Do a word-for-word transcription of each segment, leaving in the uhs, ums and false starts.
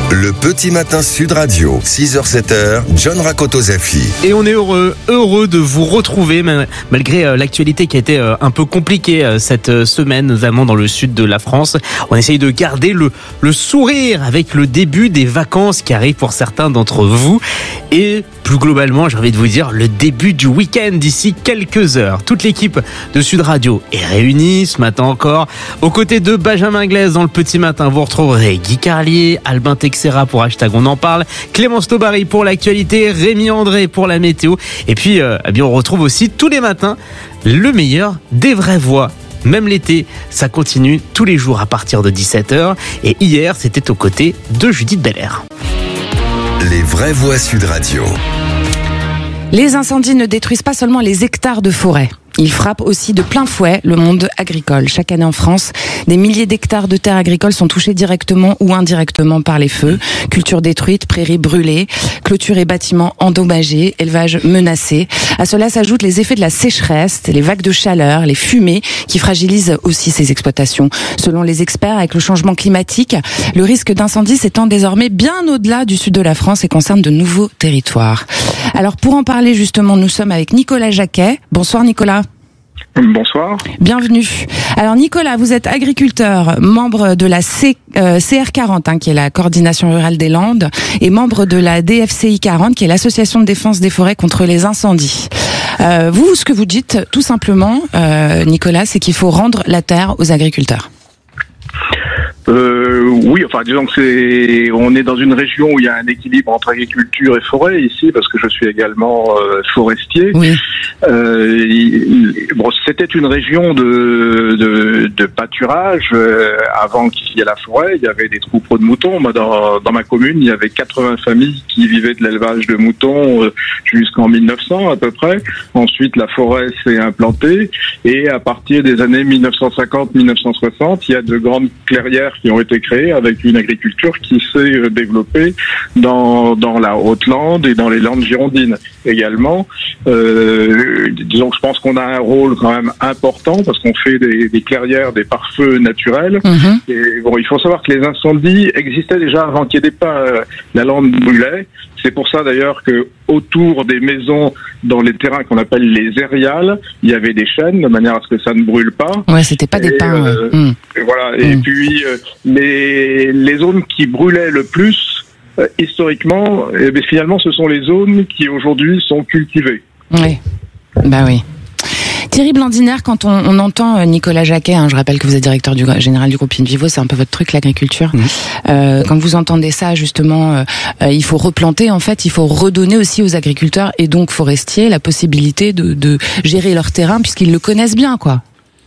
Le Petit Matin Sud Radio, six heures sept heures, John Rakotozafi. Et on est heureux, heureux de vous retrouver, malgré l'actualité qui a été un peu compliquée cette semaine, notamment dans le sud de la France. On essaye de garder le, le sourire avec le début des vacances qui arrivent pour certains d'entre vous. Et plus globalement, j'ai envie de vous dire, le début du week-end d'ici quelques heures. Toute l'équipe de Sud Radio est réunie ce matin encore. Aux côtés de Benjamin Glaise dans le Petit Matin, vous retrouverez Guy Carlier, Albin Texera pour hashtag On en parle, Clémence Taubary pour l'actualité, Rémi André pour la météo. Et puis, euh, eh bien, on retrouve aussi tous les matins le meilleur des vraies voix. Même l'été, ça continue tous les jours à partir de dix-sept heures. Et hier, c'était aux côtés de Judith Belair. Les vraies voix Sud Radio. Les incendies ne détruisent pas seulement les hectares de forêt. Ils frappent aussi de plein fouet le monde agricole. Chaque année en France, des milliers d'hectares de terres agricoles sont touchés directement ou indirectement par les feux. Cultures détruites, prairies brûlées, clôtures et bâtiments endommagés, élevage menacé. À cela s'ajoutent les effets de la sécheresse, les vagues de chaleur, les fumées qui fragilisent aussi ces exploitations. Selon les experts, avec le changement climatique, le risque d'incendie s'étend désormais bien au-delà du sud de la France et concerne de nouveaux territoires. Alors pour en parler justement, nous sommes avec Nicolas Jacquet. Bonsoir Nicolas. Bonsoir. Bienvenue. Alors Nicolas, vous êtes agriculteur, membre de la C, euh, C R quarante, hein, qui est la coordination rurale des Landes, et membre de la D F C I quarante, qui est l'association de défense des forêts contre les incendies. Euh, vous, ce que vous dites, tout simplement, euh, Nicolas, c'est qu'il faut rendre la terre aux agriculteurs. Euh, oui, enfin disons que c'est, on est dans une région où il y a un équilibre entre agriculture et forêt ici, parce que je suis également euh, forestier. Oui. Euh, il, bon, c'était une région de, de, de pâturage euh, avant qu'il y ait la forêt. Il y avait des troupeaux de moutons. Moi, dans, dans ma commune, il y avait quatre-vingts familles qui vivaient de l'élevage de moutons euh, jusqu'en mille neuf cents à peu près. Ensuite, la forêt s'est implantée et à partir des années mille neuf cent cinquante mille neuf cent soixante, il y a de grandes clairières qui ont été créées avec une agriculture qui s'est développée dans, dans la Haute-Lande et dans les Landes girondines également. Euh, disons que je pense qu'on a un rôle quand même important parce qu'on fait des, des clairières, des pare-feux naturels. Mmh. Et bon, il faut savoir que les incendies existaient déjà avant qu'il y ait des pas. La lande brûlait. C'est pour ça d'ailleurs que autour des maisons, dans les terrains qu'on appelle les aériales, il y avait des chênes de manière à ce que ça ne brûle pas. Ouais, c'était pas des pins. Euh, ouais. mmh. Et voilà. Mmh. Et puis euh, les les zones qui brûlaient le plus euh, historiquement, eh bien, finalement, ce sont les zones qui aujourd'hui sont cultivées. Oui. Bah oui. Thierry Blandiner, quand on, on entend Nicolas Jacquet, hein, je rappelle que vous êtes directeur du, général du groupe Invivo, c'est un peu votre truc, l'agriculture. Mmh. Euh, quand vous entendez ça, justement, euh, euh, il faut replanter, en fait, il faut redonner aussi aux agriculteurs et donc forestiers la possibilité de, de gérer leur terrain puisqu'ils le connaissent bien, quoi.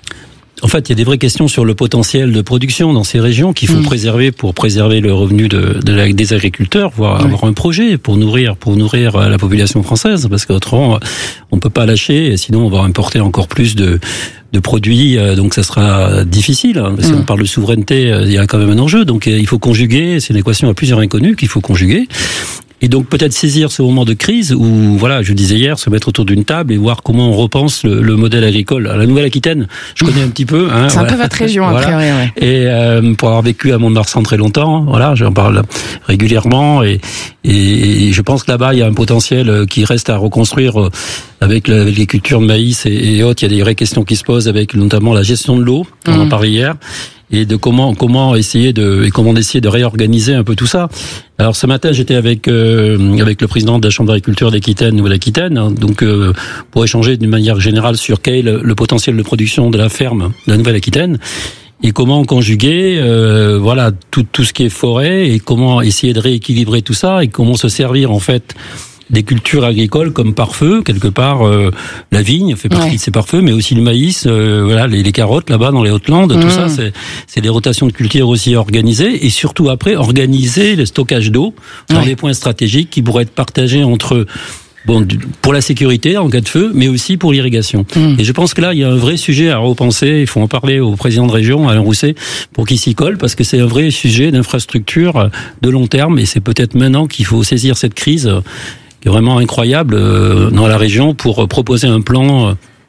En fait, il y a des vraies questions sur le potentiel de production dans ces régions qu'il faut mmh. préserver pour préserver le revenu de, de la, des agriculteurs, voire mmh. avoir un projet pour nourrir, pour nourrir la population française, parce qu'autrement, on peut pas lâcher, et sinon on va importer encore plus de, de produits, donc ça sera difficile. Parce mmh. qu'on parle de souveraineté, il y a quand même un enjeu, donc il faut conjuguer, c'est une équation à plusieurs inconnus qu'il faut conjuguer. Et donc peut-être saisir ce moment de crise où, voilà, je disais hier, se mettre autour d'une table et voir comment on repense le, le modèle agricole. À la Nouvelle-Aquitaine, je connais un petit peu. Hein, c'est voilà. un peu votre région, voilà. après, ouais. Et euh, pour avoir vécu à Mont-de-Marsan très longtemps, voilà, j'en parle régulièrement. Et, et, et je pense que là-bas, il y a un potentiel qui reste à reconstruire avec, le, avec les cultures de maïs et, et autres. Il y a des vraies questions qui se posent avec notamment la gestion de l'eau. On mmh. en parlait hier. Et de comment comment essayer de et comment essayer de réorganiser un peu tout ça. Alors ce matin j'étais avec euh, avec le président de la Chambre d'agriculture d'Aquitaine ou d'Aquitaine, hein, donc euh, pour échanger d'une manière générale sur quel est le, le potentiel de production de la ferme de la Nouvelle-Aquitaine et comment conjuguer euh, voilà tout tout ce qui est forêt et comment essayer de rééquilibrer tout ça et comment se servir en fait des cultures agricoles comme pare-feu, quelque part euh, la vigne fait partie ouais. de ces pare-feux, mais aussi le maïs, euh, voilà les, les carottes là-bas dans les Hautes-Landes, mmh. tout ça c'est c'est des rotations de culture aussi organisées et surtout après organiser le stockage d'eau dans ouais. des points stratégiques qui pourraient être partagés entre bon pour la sécurité en cas de feu, mais aussi pour l'irrigation. Mmh. Et je pense que là il y a un vrai sujet à repenser. Il faut en parler au président de région Alain Rousset pour qu'il s'y colle parce que c'est un vrai sujet d'infrastructure de long terme et c'est peut-être maintenant qu'il faut saisir cette crise qui est vraiment incroyable euh, dans la région pour proposer un plan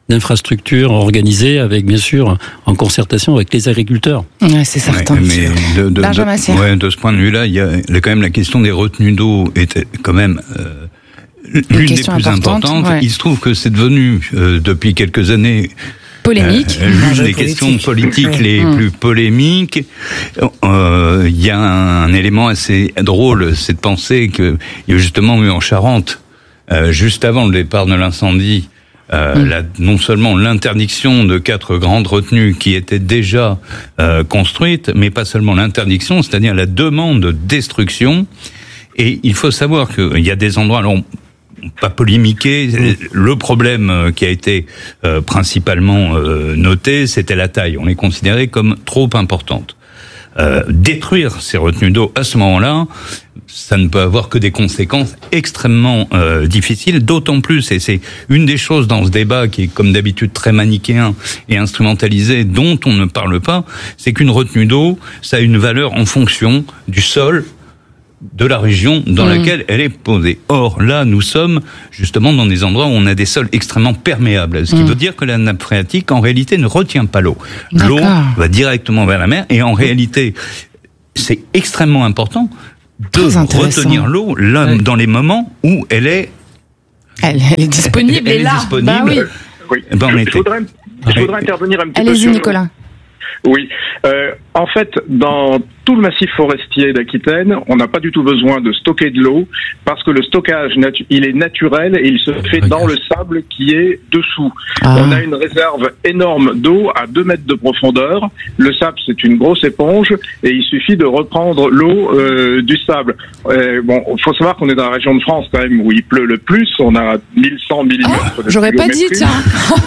d'infrastructures organisées avec, bien sûr, en concertation avec les agriculteurs. Ouais, c'est certain. Ouais, mais de, de, de, ouais, de ce point de vue-là, il y a quand même la question des retenues d'eau était quand même euh, l'une des plus importantes. Ouais. Il se trouve que c'est devenu euh, depuis quelques années polémique. Euh, l'une des questions politiques les mmh. plus polémiques. Euh, il y a un, un élément assez drôle, c'est de penser qu'il y a justement eu en Charente, euh, juste avant le départ de l'incendie, Euh, mmh. la, non seulement l'interdiction de quatre grandes retenues qui étaient déjà euh, construites, mais pas seulement l'interdiction, c'est-à-dire la demande de destruction. Et il faut savoir qu'il y a des endroits, alors pas polémiquer, mmh. le problème qui a été euh, principalement euh, noté, c'était la taille. On les considérait comme trop importantes. Euh, détruire ces retenues d'eau à ce moment-là, ça ne peut avoir que des conséquences extrêmement euh, difficiles, d'autant plus, et c'est une des choses dans ce débat qui est comme d'habitude très manichéen et instrumentalisé, dont on ne parle pas, c'est qu'une retenue d'eau, ça a une valeur en fonction du sol, de la région dans mmh. laquelle elle est posée. Or, là, nous sommes justement dans des endroits où on a des sols extrêmement perméables, ce qui mmh. veut dire que la nappe phréatique, en réalité, ne retient pas l'eau. D'accord. L'eau va directement vers la mer, et en réalité, c'est extrêmement important de retenir l'eau là, ouais. dans les moments où elle est... Elle, elle est disponible, elle, elle est là. Est disponible. Bah oui. Oui. Ben, je, je, voudrais, je voudrais intervenir un petit Allez-y, peu sur... Nicolas. Oui. Euh, en fait, dans tout le massif forestier d'Aquitaine, on n'a pas du tout besoin de stocker de l'eau parce que le stockage, natu- il est naturel et il se fait dans le sable qui est dessous. Ah. On a une réserve énorme d'eau à deux mètres de profondeur. Le sable, c'est une grosse éponge et il suffit de reprendre l'eau euh, du sable. Euh, bon, il faut savoir qu'on est dans la région de France quand même où il pleut le plus. On a mille cent millimètres. Oh, de j'aurais pas dit, tiens.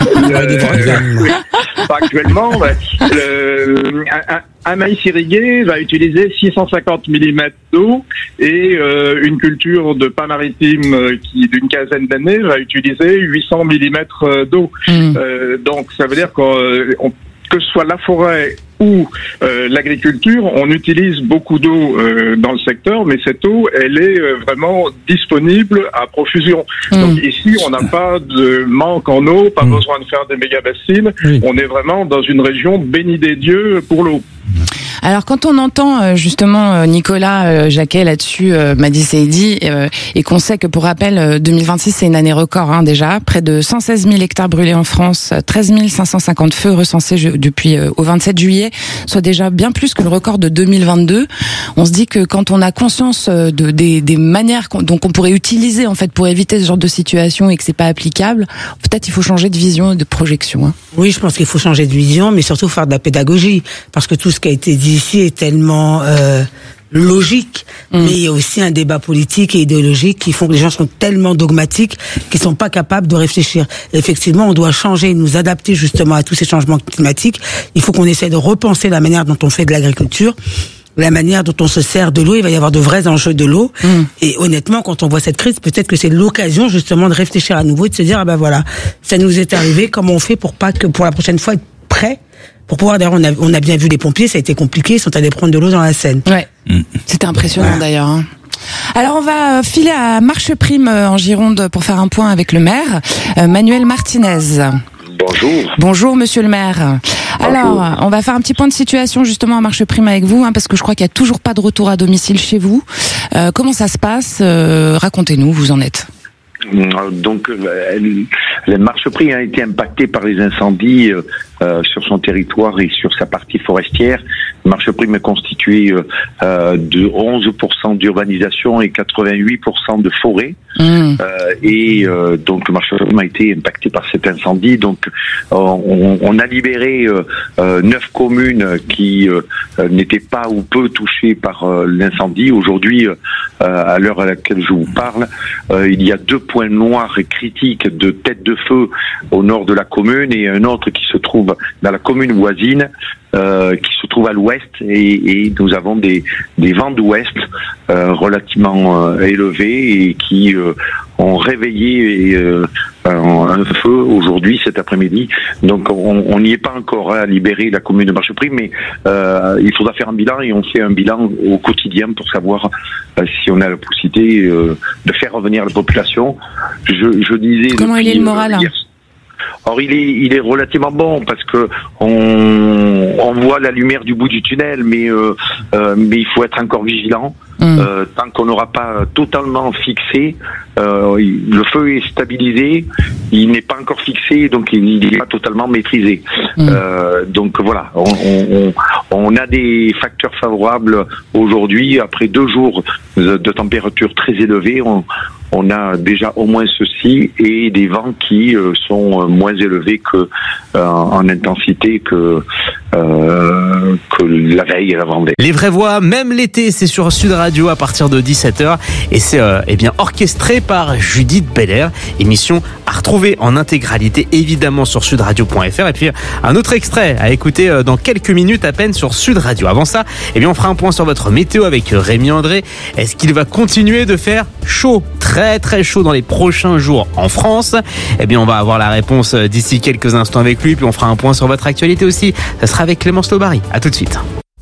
euh, pas actuellement. Ouais. Le, un, un, un maïs irrigué va utiliser six cent cinquante millimètres d'eau et euh, une culture de pain maritime euh, qui d'une quinzaine d'années va utiliser huit cents millimètres d'eau. Mmh. Euh, donc ça veut dire qu'on, que ce soit la forêt ou euh, l'agriculture, on utilise beaucoup d'eau euh, dans le secteur, mais cette eau, elle est euh, vraiment disponible à profusion. Mmh. Donc ici, on n'a pas de manque en eau, pas mmh. besoin de faire des méga bassines. Mmh. On est vraiment dans une région bénie des dieux pour l'eau. Alors quand on entend justement Nicolas Jacquet là-dessus, Madi Saidi, et qu'on sait que pour rappel deux mille vingt-six c'est une année record hein, déjà, près de cent seize mille hectares brûlés en France, treize mille cinq cent cinquante feux recensés depuis au vingt-sept juillet, soit déjà bien plus que le record de deux mille vingt-deux. On se dit que quand on a conscience de des, des manières qu'on, donc on pourrait utiliser en fait pour éviter ce genre de situation et que c'est pas applicable, peut-être il faut changer de vision et de projection. Hein. Oui, je pense qu'il faut changer de vision, mais surtout faire de la pédagogie, parce que tout ce qui a été dit ici est tellement euh, logique, mmh. mais il y a aussi un débat politique et idéologique qui font que les gens sont tellement dogmatiques qu'ils sont pas capables de réfléchir. Et effectivement, on doit changer, nous adapter justement à tous ces changements climatiques. Il faut qu'on essaie de repenser la manière dont on fait de l'agriculture, la manière dont on se sert de l'eau. Il va y avoir de vrais enjeux de l'eau. Mmh. Et honnêtement, quand on voit cette crise, peut-être que c'est l'occasion justement de réfléchir à nouveau et de se dire, ah ben voilà, ça nous est arrivé, comment on fait pour pas que pour la prochaine fois être prêt pour pouvoir, d'ailleurs, on a, on a bien vu les pompiers, ça a été compliqué, ils sont allés prendre de l'eau dans la Seine. Ouais. Mmh. C'était impressionnant ouais. d'ailleurs. Hein. Alors on va filer à Marcheprime en Gironde pour faire un point avec le maire, euh, Manuel Martinez. Bonjour. Bonjour Monsieur le maire. Alors, Bonjour. On va faire un petit point de situation justement à Marcheprime avec vous, hein, parce que je crois qu'il n'y a toujours pas de retour à domicile chez vous. Euh, comment ça se passe euh, Racontez-nous, où vous en êtes. Donc, le Marcheprime a été impacté par les incendies euh, sur son territoire et sur sa partie forestière. Marcheprime est constitué euh, de onze pour cent d'urbanisation et quatre-vingt-huit pour cent de forêt. Mmh. Euh, et euh, donc, Marcheprime a été impacté par cet incendie. Donc, on, on a libéré euh, neuf communes qui euh, n'étaient pas ou peu touchées par euh, l'incendie. Aujourd'hui, euh, à l'heure à laquelle je vous parle, euh, il y a deux points noirs et critiques de tête de feu au nord de la commune et un autre qui se trouve dans la commune voisine, euh, qui se trouve à l'ouest, et, et nous avons des, des vents d'ouest euh, relativement euh, élevés et qui euh, ont réveillé euh, un, un feu aujourd'hui, cet après-midi. Donc on n'y est pas encore hein, à libérer la commune de Marcheprime, mais euh, il faudra faire un bilan, et on fait un bilan au quotidien pour savoir euh, si on a la possibilité euh, de faire revenir la population. Je, je disais... Comment il est le moral hein hier, Or, il est, il est relativement bon parce que on, on voit la lumière du bout du tunnel, mais euh, euh, mais il faut être encore vigilant. Mmh. Euh, tant qu'on n'aura pas totalement fixé, euh, le feu est stabilisé, il n'est pas encore fixé, donc il n'est pas totalement maîtrisé. Mmh. Euh, donc voilà, on, on, on a des facteurs favorables aujourd'hui. Après deux jours de, de température très élevée, on, on a déjà au moins ceci et des vents qui euh, sont moins élevés que euh, en intensité que euh, que la veille et l'avant-veille. Les vraies voix, même l'été, c'est sur Sud Radio à partir de dix-sept heures et c'est euh, eh bien orchestré par Judith Belair. Émission à retrouver en intégralité évidemment sur sudradio point f r et puis un autre extrait à écouter euh, dans quelques minutes à peine sur Sud Radio. Avant ça, eh bien on fera un point sur votre météo avec Rémi André. Est-ce qu'il va continuer de faire chaud, très très chaud dans les prochains jours en France? Eh bien on va avoir la réponse d'ici quelques instants avec lui, puis on fera un point sur votre actualité aussi. Ça sera avec Clémence Lobary. À tout de suite.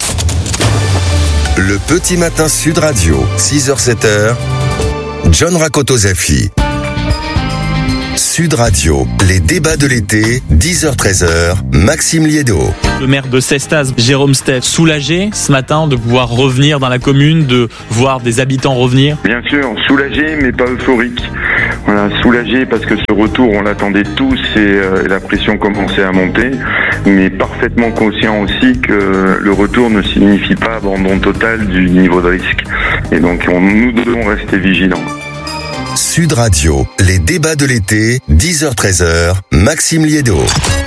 Le petit matin Sud Radio, six heures sept heures, John Rakotozafi. Sud Radio, les débats de l'été, dix heures treize heures, Maxime Liédo. Le maire de Cestas, Jérôme Steff, soulagé ce matin de pouvoir revenir dans la commune, de voir des habitants revenir? Bien sûr, soulagé mais pas euphorique. Voilà, soulagé parce que ce retour, on l'attendait tous et euh, la pression commençait à monter, mais parfaitement conscient aussi que le retour ne signifie pas abandon total du niveau de risque. Et donc on, nous devons rester vigilants. Sud Radio, les débats de l'été, dix heures treize heures, Maxime Liédo.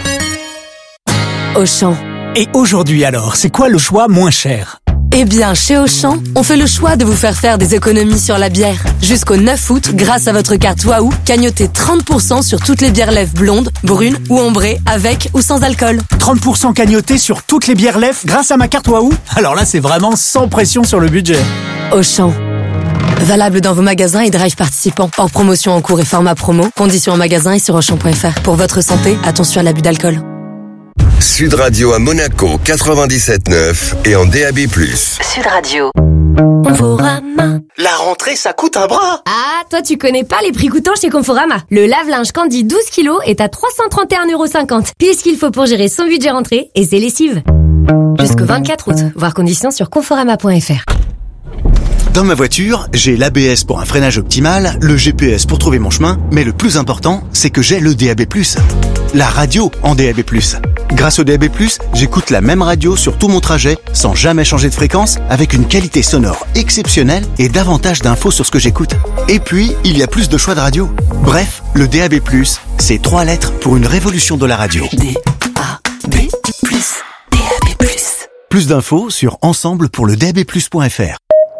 Auchan. Et aujourd'hui alors, c'est quoi le choix moins cher? Eh bien, chez Auchan, on fait le choix de vous faire faire des économies sur la bière. Jusqu'au neuf août, grâce à votre carte Waouh, cagnotez trente pour cent sur toutes les bières lèvres blondes, brunes ou ambrées, avec ou sans alcool. trente pour cent cagnotés sur toutes les bières lèvres grâce à ma carte Waouh? Alors là, c'est vraiment sans pression sur le budget. Auchan. Valable dans vos magasins et drive participants. Hors promotion en cours et format promo. Conditions en magasin et sur auchan point f r. Pour votre santé, attention à l'abus d'alcool. Sud Radio à Monaco, quatre-vingt-dix-sept neuf et en D A B plus. Sud Radio. Conforama. La rentrée, ça coûte un bras. Ah, toi tu connais pas les prix coûtants chez Conforama. Le lave-linge Candy douze kilos est à trois cent trente et un euros cinquante. Pile ce qu'il faut pour gérer son budget rentrée et ses lessives. Jusqu'au vingt-quatre août. Voir conditions sur conforama point f r. Dans ma voiture, j'ai l'A B S pour un freinage optimal, le G P S pour trouver mon chemin, mais le plus important, c'est que j'ai le D A B plus. La radio en D A B plus. Grâce au D A B plus, j'écoute la même radio sur tout mon trajet, sans jamais changer de fréquence, avec une qualité sonore exceptionnelle et davantage d'infos sur ce que j'écoute. Et puis, il y a plus de choix de radio. Bref, le D A B plus, c'est trois lettres pour une révolution de la radio. D A B plus. D A B plus. Plus d'infos sur ensemble pour le D A B plus point f r.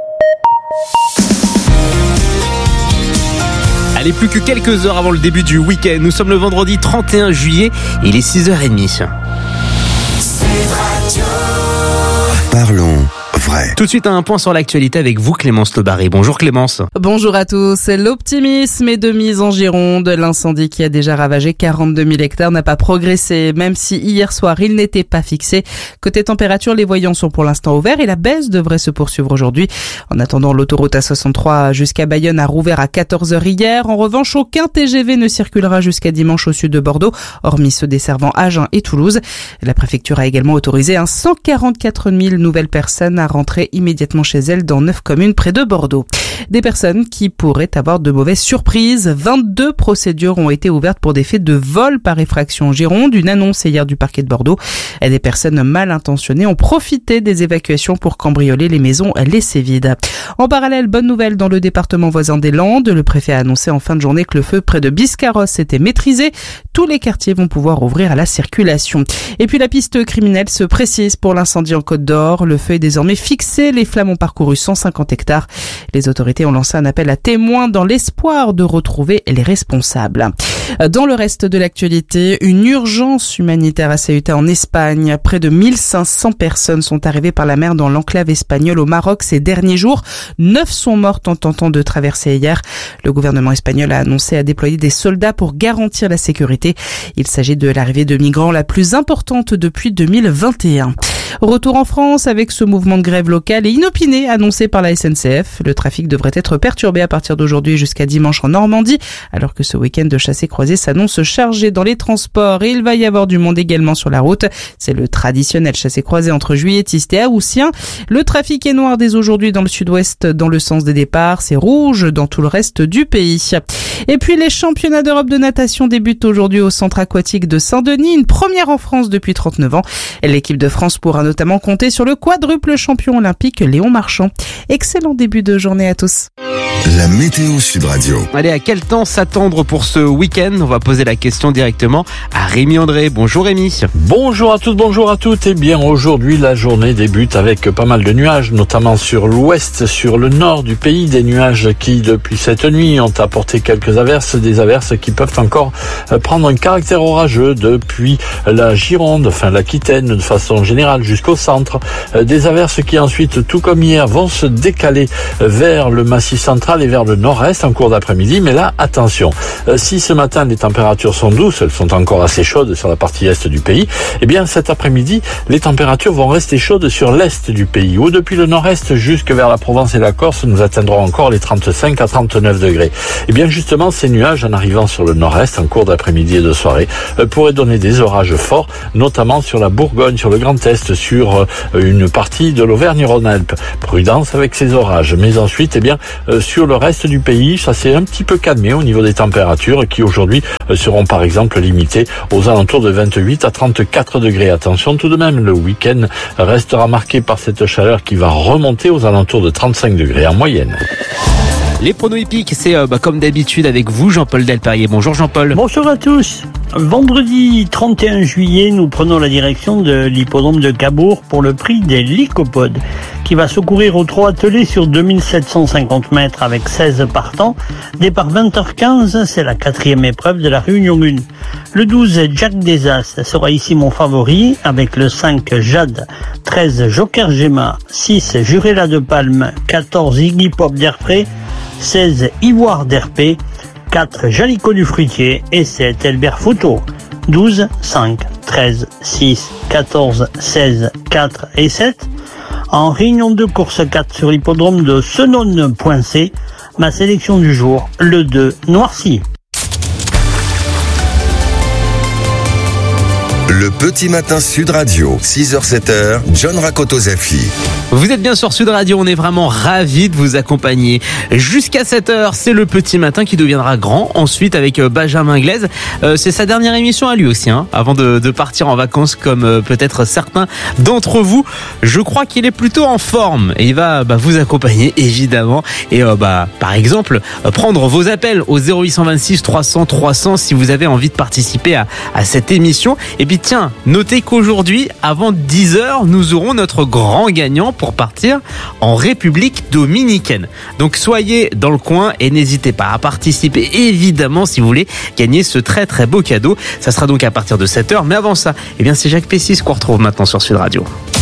Allez, plus que quelques heures avant le début du week-end. Nous sommes le vendredi trente et un juillet et il est six heures trente. Parlons vrai. Tout de suite, un point sur l'actualité avec vous, Clémence Lobary. Bonjour Clémence. Bonjour à tous. L'optimisme est de mise en Gironde. L'incendie qui a déjà ravagé quarante-deux mille hectares n'a pas progressé, même si hier soir il n'était pas fixé. Côté température, les voyants sont pour l'instant ouverts et la baisse devrait se poursuivre aujourd'hui. En attendant, l'autoroute A soixante-trois jusqu'à Bayonne a rouvert à quatorze heures hier. En revanche, aucun T G V ne circulera jusqu'à dimanche au sud de Bordeaux, hormis ceux desservant Agen et Toulouse. La préfecture a également autorisé un cent quarante-quatre mille nouvelles personnes à rentrer immédiatement chez elles dans neuf communes près de Bordeaux. Des personnes qui pourraient avoir de mauvaises surprises. vingt-deux procédures ont été ouvertes pour des faits de vol par effraction en Gironde. Une annonce hier du parquet de Bordeaux. Des personnes mal intentionnées ont profité des évacuations pour cambrioler les maisons laissées vides. En parallèle, bonne nouvelle dans le département voisin des Landes. Le préfet a annoncé en fin de journée que le feu près de Biscarrosse était maîtrisé. Tous les quartiers vont pouvoir ouvrir à la circulation. Et puis la piste criminelle se précise pour l'incendie en Côte d'Or. Le feu est désormais fixé. Les flammes ont parcouru cent cinquante hectares. Les autorités ont lancé un appel à témoins dans l'espoir de retrouver les responsables. Dans le reste de l'actualité, une urgence humanitaire à Ceuta en Espagne. Près de mille cinq cents personnes sont arrivées par la mer dans l'enclave espagnole au Maroc ces derniers jours. Neuf sont mortes en tentant de traverser hier. Le gouvernement espagnol a annoncé à déployer des soldats pour garantir la sécurité. Il s'agit de l'arrivée de migrants la plus importante depuis deux mille vingt et un. Retour en France avec ce mouvement de grève local et inopiné annoncé par la S N C F. Le trafic devrait être perturbé à partir d'aujourd'hui jusqu'à dimanche en Normandie, alors que ce week-end de chassé Chassé-Croisé s'annonce chargé dans les transports et il va y avoir du monde également sur la route. C'est le traditionnel chassé-croisé entre Juilletiste et Haussien. Le trafic est noir dès aujourd'hui dans le sud-ouest dans le sens des départs. C'est rouge dans tout le reste du pays. Et puis les championnats d'Europe de natation débutent aujourd'hui au centre aquatique de Saint-Denis. Une première en France depuis trente-neuf ans. L'équipe de France pourra notamment compter sur le quadruple champion olympique Léon Marchand. Excellent début de journée à tous. La météo Sud Radio. Allez, à quel temps s'attendre pour ce week-end? On va poser la question directement à Rémi André. Bonjour Rémi. Bonjour à tous, bonjour à toutes. Eh bien, aujourd'hui, la journée débute avec pas mal de nuages, notamment sur l'ouest, sur le nord du pays. Des nuages qui, depuis cette nuit, ont apporté quelques averses, des averses qui peuvent encore prendre un caractère orageux depuis la Gironde, enfin l'Aquitaine, de façon générale, jusqu'au centre. Des averses qui ensuite, tout comme hier, vont se décaler vers le massif central et vers le nord-est en cours d'après-midi, mais là, attention, si ce matin les températures sont douces, elles sont encore assez chaudes sur la partie est du pays, eh bien cet après-midi, les températures vont rester chaudes sur l'est du pays, où depuis le nord-est jusque vers la Provence et la Corse, nous atteindrons encore les trente-cinq à trente-neuf degrés. Eh bien justement, ces nuages, en arrivant sur le nord-est en cours d'après-midi et de soirée, pourraient donner des orages forts, notamment sur la Bourgogne, sur le Grand Est, sur une partie de l'Auvergne-Rhône-Alpes. Prudence avec ces orages, mais ensuite, eh bien, sur le reste du pays, ça s'est un petit peu calmé au niveau des températures qui aujourd'hui seront par exemple limitées aux alentours de vingt-huit à trente-quatre degrés. Attention tout de même, le week-end restera marqué par cette chaleur qui va remonter aux alentours de trente-cinq degrés en moyenne. Les pronos hippiques, c'est euh, bah, comme d'habitude avec vous, Jean-Paul Delperrier. Bonjour Jean-Paul. Bonjour à tous. Vendredi trente et un juillet, nous prenons la direction de l'hippodrome de Cabourg pour le prix des Lycopodes, qui va secourir au trot attelé sur deux mille sept cent cinquante mètres avec seize partants. Départ vingt heures quinze, c'est la quatrième épreuve de la Réunion un. Le douze, Jack des As, sera ici mon favori, avec le cinq, Jade, treize, Joker Gemma, six, Jurella de Palme, quatorze, Iggy Pop d'Airpré, seize, Ivoire d'R P, quatre, Jalico du Fruitier et sept, Elbert Photo. douze, cinq, treize, six, quatorze, seize, quatre et sept. En réunion de course quatre sur l'hippodrome de Senone.c, ma sélection du jour, le deux, Noircy. Le petit matin Sud Radio, six heures sept heures, John Rakotozafi. Vous êtes bien sur Sud Radio, on est vraiment ravis de vous accompagner. Jusqu'à sept heures, c'est le petit matin qui deviendra grand. Ensuite, avec Benjamin Glaise, euh, c'est sa dernière émission à lui aussi, hein, avant de, de partir en vacances comme euh, peut-être certains d'entre vous. Je crois qu'il est plutôt en forme et il va bah, vous accompagner évidemment. Et euh, bah, par exemple, euh, prendre vos appels au zéro huit cent vingt-six trois cents trois cents si vous avez envie de participer à, à cette émission. Et puis tiens, notez qu'aujourd'hui, avant dix heures, nous aurons notre grand gagnant pour partir en République dominicaine. Donc soyez dans le coin et n'hésitez pas à participer évidemment si vous voulez gagner ce très très beau cadeau. Ça sera donc à partir de sept heures. Mais avant ça, eh bien c'est Jacques Pessis qu'on retrouve maintenant sur Sud Radio.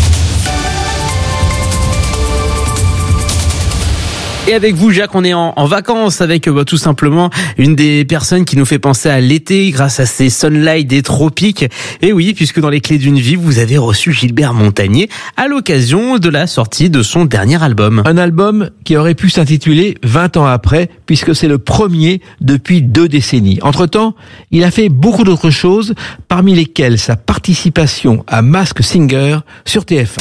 Et avec vous, Jacques, on est en, en vacances avec bah, tout simplement une des personnes qui nous fait penser à l'été grâce à ces sunlight des tropiques. Et oui, puisque dans les clés d'une vie, vous avez reçu Gilbert Montagné à l'occasion de la sortie de son dernier album. Un album qui aurait pu s'intituler vingt ans après, puisque c'est le premier depuis deux décennies. Entre-temps, il a fait beaucoup d'autres choses, parmi lesquelles sa participation à Masked Singer sur T F un.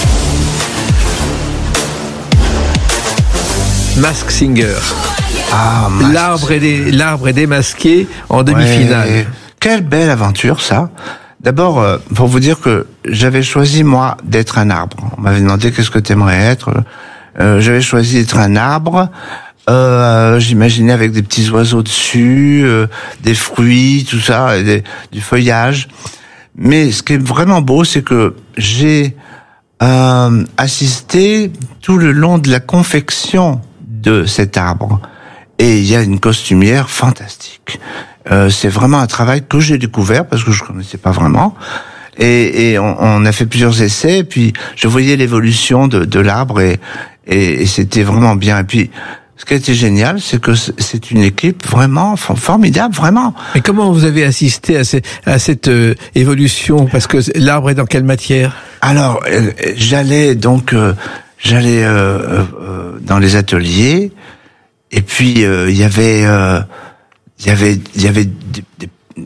Masked Singer. Ah, l'arbre est, dé, l'arbre est démasqué en demi-finale. Ouais. Quelle belle aventure, ça. D'abord, euh, pour vous dire que j'avais choisi, moi, d'être un arbre. On m'avait demandé qu'est-ce que t'aimerais être. Euh, j'avais choisi d'être un arbre. Euh, j'imaginais avec des petits oiseaux dessus, euh, des fruits, tout ça, et des, du feuillage. Mais ce qui est vraiment beau, c'est que j'ai euh, assisté tout le long de la confection de cet arbre. Et il y a une costumière fantastique. Euh, c'est vraiment un travail que j'ai découvert parce que je connaissais pas vraiment. Et, et on, on a fait plusieurs essais. Et puis je voyais l'évolution de, de l'arbre et, et, et c'était vraiment bien. Et puis ce qui a été génial, c'est que c'est une équipe vraiment formidable, vraiment. Mais comment vous avez assisté à, ces, à cette euh, évolution? Parce que l'arbre est dans quelle matière? Alors euh, j'allais donc euh, j'allais euh, euh, dans les ateliers. Et puis il euh, y avait, il euh, y avait, il y avait des, des,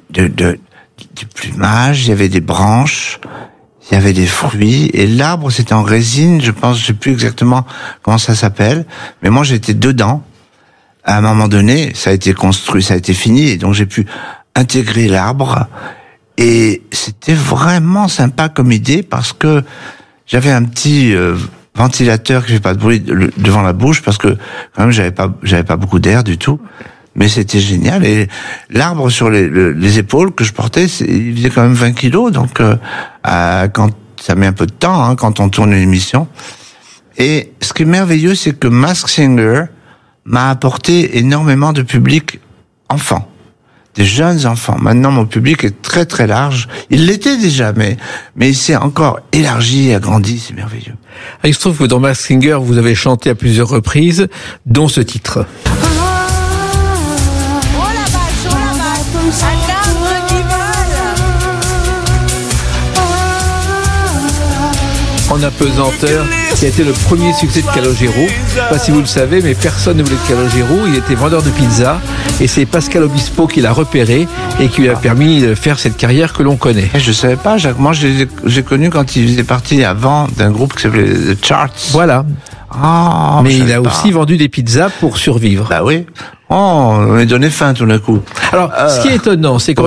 de, de, du plumage, il y avait des branches, il y avait des fruits, et l'arbre c'était en résine, je pense, je sais plus exactement comment ça s'appelle, mais moi j'étais dedans. À un moment donné, ça a été construit, ça a été fini, et donc j'ai pu intégrer l'arbre, et c'était vraiment sympa comme idée, parce que j'avais un petit euh, ventilateur qui fait pas de bruit le, devant la bouche, parce que quand même j'avais pas, j'avais pas beaucoup d'air du tout. Mais c'était génial, et l'arbre sur les, le, les épaules que je portais, il faisait quand même vingt kilos, donc euh, euh, quand ça met un peu de temps hein, quand on tourne une émission. Et ce qui est merveilleux, c'est que Masked Singer m'a apporté énormément de public enfant, des jeunes enfants. Maintenant, mon public est très très large. Il l'était déjà, mais mais il s'est encore élargi et agrandi. C'est merveilleux. Il se trouve que dans Masked Singer, vous avez chanté à plusieurs reprises, dont ce titre. En apesanteur, qui a été le premier succès de Calogero. Je sais pas si vous le savez, mais personne ne voulait de Calogero. Il était vendeur de pizza, et c'est Pascal Obispo qui l'a repéré et qui lui a permis de faire cette carrière que l'on connaît. Je savais pas, Jacques. Moi, j'ai, j'ai connu quand il faisait partie avant d'un groupe qui s'appelait The Charts. Voilà. Oh, mais il a pas. aussi vendu des pizzas pour survivre. Bah oui. Oh, on m'a donné faim tout d'un coup. Alors, euh... ce qui est étonnant, c'est que